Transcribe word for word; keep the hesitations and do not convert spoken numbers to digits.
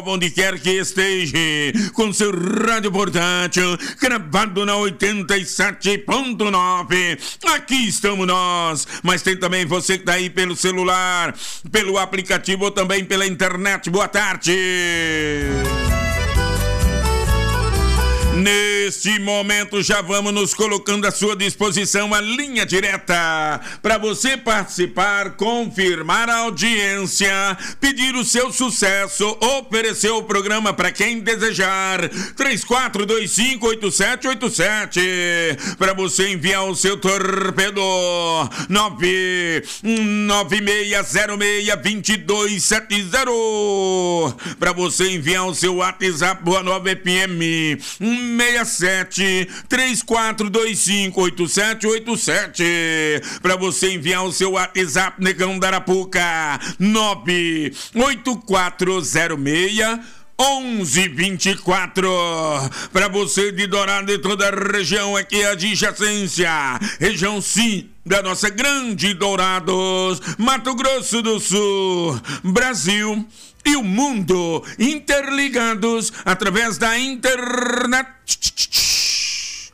Onde quer que esteja, com seu rádio portátil, gravado na oitenta e sete ponto nove. Aqui estamos nós, mas tem também você que está aí pelo celular, pelo aplicativo ou também pela internet. Boa tarde. Neste momento já vamos nos colocando à sua disposição a linha direta para você participar, confirmar a audiência, pedir o seu sucesso, oferecer o programa para quem desejar. Três quatro dois cinco oito sete oito sete para você enviar o seu torpedo. nove nove seis zero seis dois dois sete zero para você enviar o seu WhatsApp. Boa Nova F M seis sete três quatro dois cinco oito sete oito sete para você enviar o seu WhatsApp, Negão da Arapuca, nove oito quatro zero seis onze vinte e quatro para você de Dourado e toda a região aqui adjacência, região sim da nossa grande Dourados, Mato Grosso do Sul, Brasil e o mundo interligados através da internet.